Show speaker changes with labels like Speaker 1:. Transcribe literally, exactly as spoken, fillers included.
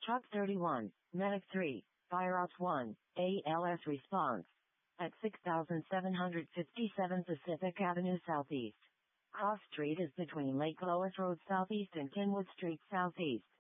Speaker 1: Truck thirty-one, Medic three, Fire Ops one, A L S response. At six thousand seven hundred fifty-seven Pacific Avenue Southeast. Cross Street is between Lake Lois Road Southeast and Kenwood Street Southeast.